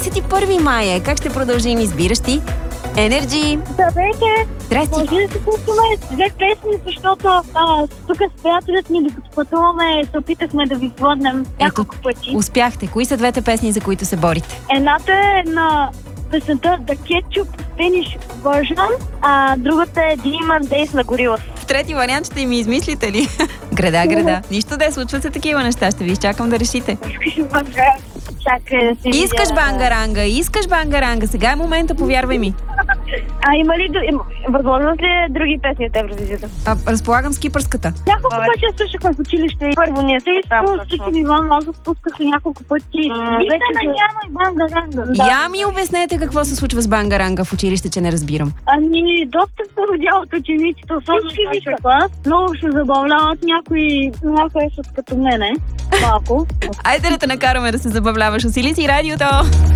21 май е. Как ще продължим? Избираш ти? Енерджи! Здравейте! Здрасти! Може ли да се пускаме две песни, защото тук с приятелят ми, докато пътуваме, се опитахме да ви звъднем няколко пъти. Успяхте. Кои са двете песни, за които се борите? Едната е на песента The Ketchup Spanish Version, а другата е Demon Days на Gorillaz. В трети вариант ще ми измислите ли? Града. Нищо да случват се такива неща. Ще ви изчакам да решите. Искаш бангаранга. Сега е момента, повярвай ми. Има ли възможност ли други песни от Евровизията? Разполагам с кипърската. Няколко пъти я слушахме в училище. Първо ние се изпускахме Иван Лазов, спускахме няколко пъти. Няма и бангаранга. Я ми обяснете какво се случва с бангаранга в училище, че не разбирам. Доста се родя от учениците, особено в нашия клас. Много се забавляват, някои са като мене. Малко. Айде да те накараме да се забавляваш. Усили си радиото!